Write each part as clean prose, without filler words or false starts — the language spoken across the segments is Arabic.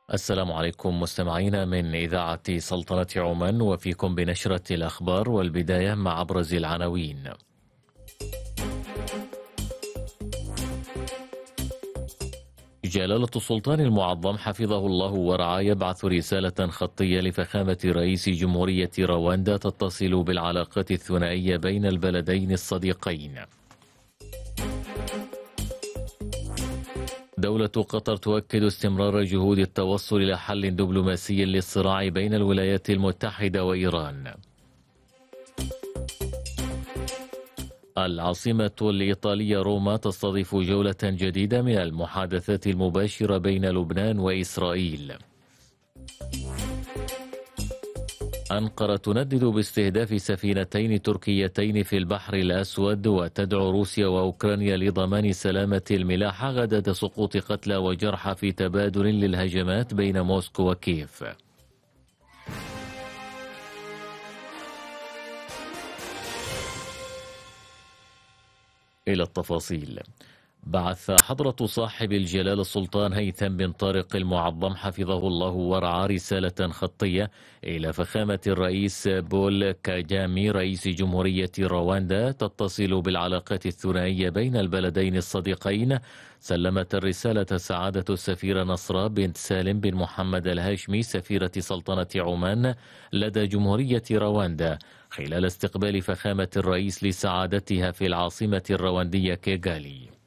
السلام عليكم مستمعينا من إذاعة سلطنة عمان، وفيكم بنشرة الأخبار، والبداية مع أبرز العناوين. جلالة السلطان المعظم حفظه الله ورعاه يبعث رسالة خطية لفخامة رئيس جمهورية رواندا تتصل بالعلاقات الثنائية بين البلدين الصديقين. دولة قطر تؤكد استمرار جهود التوصل إلى حل دبلوماسي للصراع بين الولايات المتحدة وإيران. العاصمة الإيطالية روما تستضيف جولة جديدة من المحادثات المباشرة بين لبنان وإسرائيل. أنقرة تندد باستهداف سفينتين تركيتين في البحر الأسود، وتدعو روسيا وأوكرانيا لضمان سلامة الملاحة غدا سقوط قتلى وجرحى في تبادل للهجمات بين موسكو وكييف. إلى التفاصيل. بعث حضرة صاحب الجلالة السلطان هيثم بن طارق المعظم حفظه الله ورعاه رسالة خطية إلى فخامة الرئيس بول كاجامي رئيس جمهورية رواندا تتصل بالعلاقات الثنائية بين البلدين الصديقين. سلمت الرسالة سعادة السفيرة نصرة بنت سالم بن محمد الهاشمي سفيرة سلطنة عمان لدى جمهورية رواندا خلال استقبال فخامة الرئيس لسعادتها في العاصمة الرواندية كيغالي.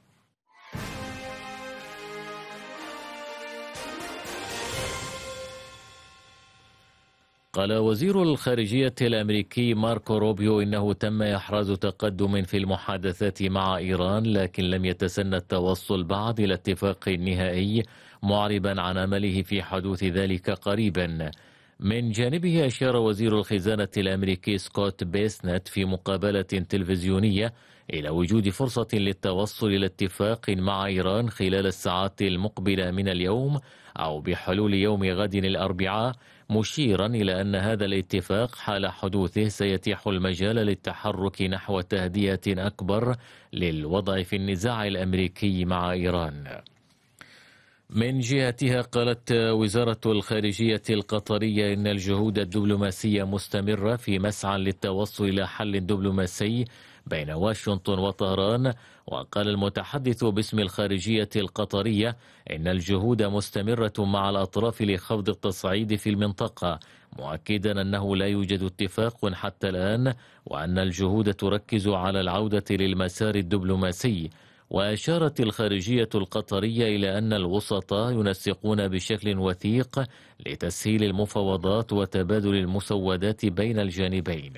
قال وزير الخارجية الأمريكي ماركو روبيو إنه تم إحراز تقدم في المحادثات مع إيران، لكن لم يتسنى التوصل بعد إلى اتفاق نهائي، معربا عن أمله في حدوث ذلك قريبا. من جانبه أشار وزير الخزانة الأمريكي سكوت بيسنت في مقابلة تلفزيونية إلى وجود فرصة للتوصل إلى اتفاق مع إيران خلال الساعات المقبلة من اليوم أو بحلول يوم غد الأربعاء، مشيرا إلى أن هذا الاتفاق حال حدوثه سيتيح المجال للتحرك نحو تهدئة أكبر للوضع في النزاع الأمريكي مع إيران. من جهتها قالت وزارة الخارجية القطرية إن الجهود الدبلوماسية مستمرة في مسعى للتوصل إلى حل دبلوماسي بين واشنطن وطهران. وقال المتحدث باسم الخارجية القطرية إن الجهود مستمرة مع الأطراف لخفض التصعيد في المنطقة، مؤكدا أنه لا يوجد اتفاق حتى الآن، وأن الجهود تركز على العودة للمسار الدبلوماسي. وأشارت الخارجية القطرية إلى أن الوسطاء ينسقون بشكل وثيق لتسهيل المفاوضات وتبادل المسودات بين الجانبين.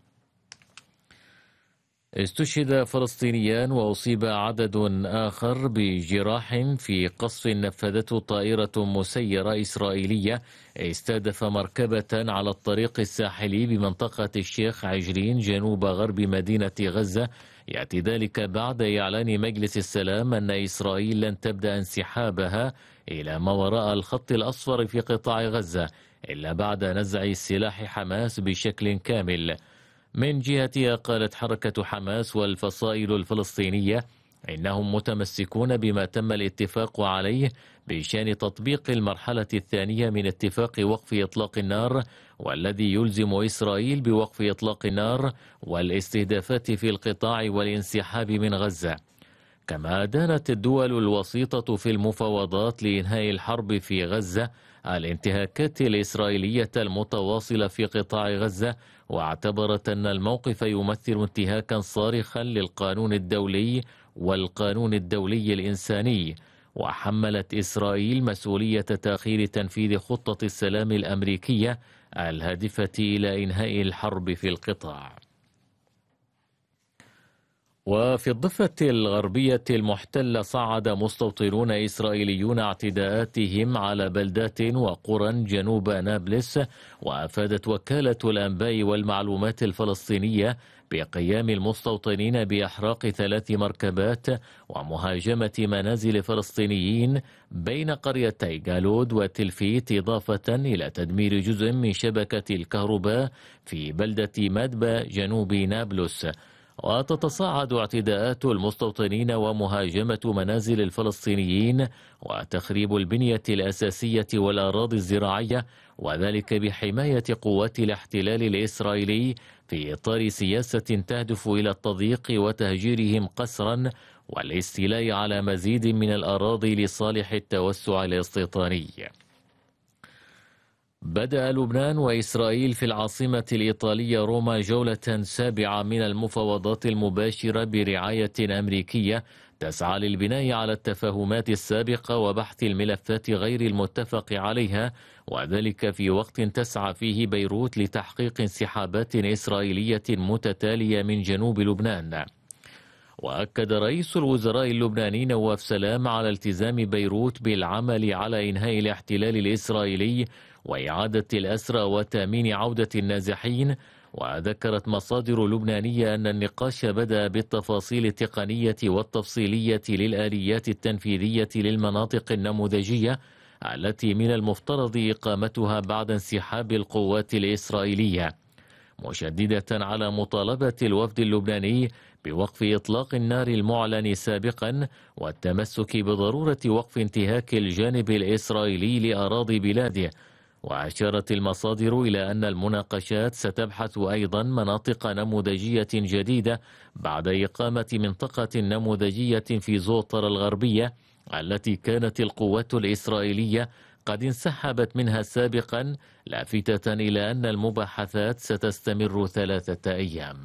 استشهد فلسطينيان وأصيب عدد آخر بجراح في قصف نفذته طائرة مسيرة إسرائيلية استهدف مركبة على الطريق الساحلي بمنطقة الشيخ عجرين جنوب غرب مدينة غزة. يأتي ذلك بعد إعلان مجلس السلام أن إسرائيل لن تبدأ انسحابها إلى ما وراء الخط الأصفر في قطاع غزة إلا بعد نزع السلاح حماس بشكل كامل. من جهتها قالت حركة حماس والفصائل الفلسطينية إنهم متمسكون بما تم الاتفاق عليه بشأن تطبيق المرحلة الثانية من اتفاق وقف إطلاق النار، والذي يلزم إسرائيل بوقف إطلاق النار والاستهدافات في القطاع والانسحاب من غزة. كما أدانت الدول الوسيطة في المفاوضات لإنهاء الحرب في غزة الانتهاكات الإسرائيلية المتواصلة في قطاع غزة، واعتبرت أن الموقف يمثل انتهاكا صارخا للقانون الدولي والقانون الدولي الإنساني. وحملت إسرائيل مسؤولية تأخير تنفيذ خطة السلام الأمريكية الهادفة إلى إنهاء الحرب في القطاع. وفي الضفة الغربية المحتلة صعد مستوطنون إسرائيليون اعتداءاتهم على بلدات وقرى جنوب نابلس. وأفادت وكالة الأنباء والمعلومات الفلسطينية بقيام المستوطنين بإحراق 3 مركبات ومهاجمة منازل فلسطينيين بين قريتي جالود وتلفيت، إضافة إلى تدمير جزء من شبكة الكهرباء في بلدة مدبة جنوب نابلس. وتتصاعد اعتداءات المستوطنين ومهاجمة منازل الفلسطينيين وتخريب البنية الأساسية والأراضي الزراعية، وذلك بحماية قوات الاحتلال الإسرائيلي في إطار سياسة تهدف إلى التضييق وتهجيرهم قسرا والاستيلاء على مزيد من الأراضي لصالح التوسع الاستيطاني. بدأ لبنان وإسرائيل في العاصمة الإيطالية روما جولة سابعة من المفاوضات المباشرة برعاية أمريكية تسعى للبناء على التفاهمات السابقة وبحث الملفات غير المتفق عليها، وذلك في وقت تسعى فيه بيروت لتحقيق انسحابات إسرائيلية متتالية من جنوب لبنان. وأكد رئيس الوزراء اللبناني نواف سلام على التزام بيروت بالعمل على إنهاء الاحتلال الإسرائيلي وإعادة الأسرى وتأمين عودة النازحين. وذكرت مصادر لبنانية أن النقاش بدأ بالتفاصيل التقنية والتفصيلية للآليات التنفيذية للمناطق النموذجية التي من المفترض إقامتها بعد انسحاب القوات الإسرائيلية، مشددة على مطالبة الوفد اللبناني بوقف إطلاق النار المعلن سابقا والتمسك بضرورة وقف انتهاك الجانب الإسرائيلي لأراضي بلاده. وأشارت المصادر إلى أن المناقشات ستبحث أيضا مناطق نموذجية جديدة بعد إقامة منطقة نموذجية في زوطر الغربية التي كانت القوات الإسرائيلية قد انسحبت منها سابقا، لافتة إلى أن المباحثات ستستمر 3 أيام.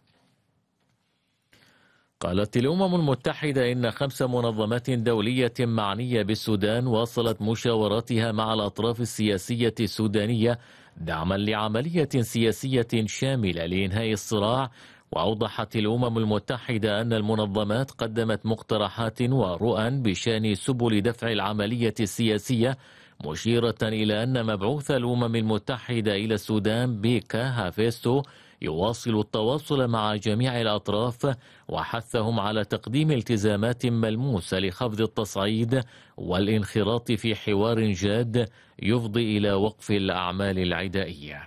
قالت الأمم المتحدة إن 5 منظمات دولية معنية بالسودان واصلت مشاوراتها مع الأطراف السياسية السودانية دعما لعملية سياسية شاملة لإنهاء الصراع. وأوضحت الأمم المتحدة أن المنظمات قدمت مقترحات ورؤى بشأن سبل دفع العملية السياسية، مشيرة إلى أن مبعوث الأمم المتحدة إلى السودان بيكا هافيستو يواصل التواصل مع جميع الأطراف وحثهم على تقديم التزامات ملموسة لخفض التصعيد والانخراط في حوار جاد يفضي إلى وقف الأعمال العدائية.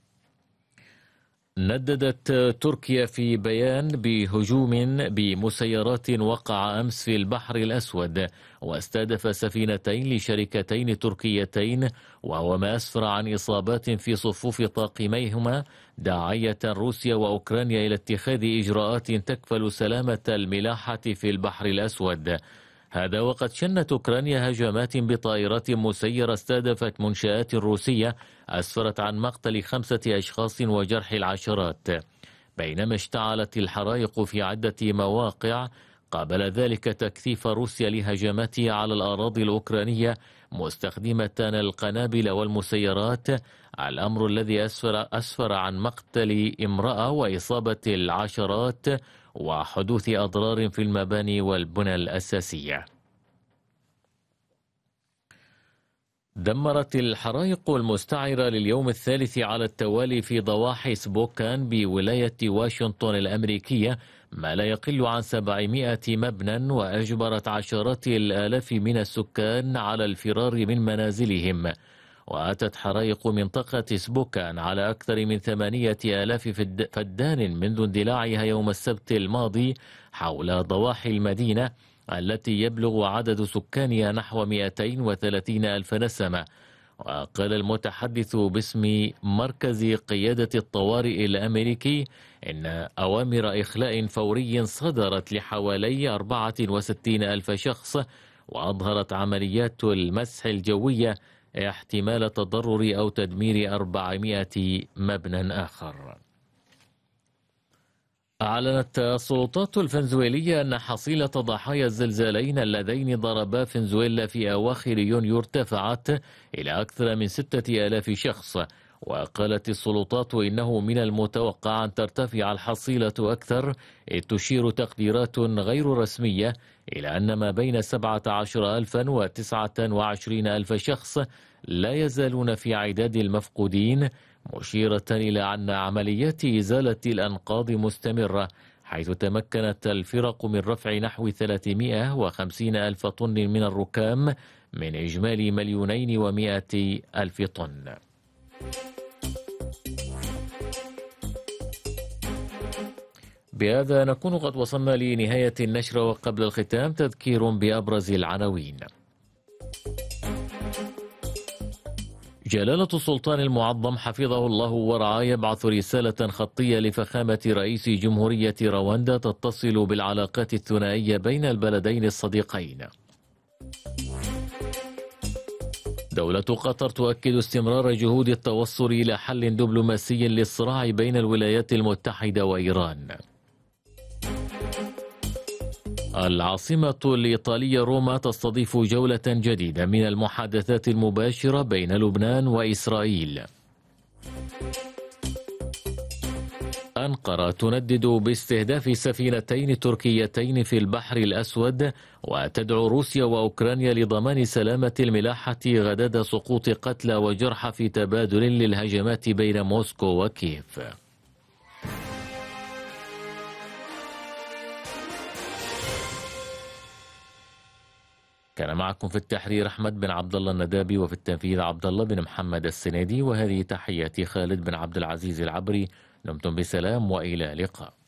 نددت تركيا في بيان بهجوم بمسيرات وقع أمس في البحر الأسود واستهدف سفينتين لشركتين تركيتين، وهو ما أسفر عن إصابات في صفوف طاقميهما، داعية روسيا وأوكرانيا إلى اتخاذ إجراءات تكفل سلامة الملاحة في البحر الأسود. هذا وقد شنت أوكرانيا هجمات بطائرات مسيرة استهدفت منشآت روسية أسفرت عن مقتل 5 أشخاص وجرح العشرات، بينما اشتعلت الحرائق في عدة مواقع. قابل ذلك تكثيف روسيا لهجماتها على الأراضي الأوكرانية مستخدمة القنابل والمسيرات، الأمر الذي أسفر عن مقتل امرأة وإصابة العشرات وحدوث أضرار في المباني والبنى الأساسية. دمرت الحرائق المستعرة لليوم الثالث على التوالي في ضواحي سبوكان بولاية واشنطن الأمريكية ما لا يقل عن 700 مبنى، وأجبرت عشرات الآلاف من السكان على الفرار من منازلهم. وأتت حرائق منطقة سبوكان على أكثر من 8000 فدان منذ اندلاعها يوم السبت الماضي حول ضواحي المدينة التي يبلغ عدد سكانها نحو 230 ألف نسمة. وقال المتحدث باسم مركز قيادة الطوارئ الأمريكي إن أوامر إخلاء فوري صدرت لحوالي 64 ألف شخص، وأظهرت عمليات المسح الجوية احتمال تضرر أو تدمير 400 مبنى آخر. أعلنت السلطات الفنزويلية أن حصيلة ضحايا الزلزالين اللذين ضربا فنزويلا في أواخر يونيو ارتفعت إلى أكثر من 6000 شخص. وقالت السلطات إنه من المتوقع أن ترتفع الحصيلة أكثر، إذ تشير تقديرات غير رسمية إلى أن ما بين 17,000 و 29,000 شخص لا يزالون في عداد المفقودين، مشيرة إلى أن عمليات إزالة الأنقاض مستمرة، حيث تمكنت الفرق من رفع نحو 350 ألف طن من الركام من إجمالي 2,100,000 طن. بهذا نكون قد وصلنا لنهاية النشرة، وقبل الختام تذكير بأبرز العناوين. جلالة السلطان المعظم حفظه الله ورعاه يبعث رسالة خطية لفخامة رئيس جمهورية رواندا تتصل بالعلاقات الثنائية بين البلدين الصديقين. دولة قطر تؤكد استمرار جهود التوصل إلى حل دبلوماسي للصراع بين الولايات المتحدة وإيران. العاصمة الإيطالية روما تستضيف جولة جديدة من المحادثات المباشرة بين لبنان وإسرائيل. أنقرة تندد باستهداف سفينتين تركيتين في البحر الأسود، وتدعو روسيا وأوكرانيا لضمان سلامة الملاحة غدد سقوط قتلى وجرحى في تبادل للهجمات بين موسكو وكييف. كان معكم في التحرير أحمد بن عبد الله الندابي، وفي التنفيذ عبد الله بن محمد السنيدي، وهذه تحياتي خالد بن عبد العزيز العبري. دمتم بسلام وإلى اللقاء.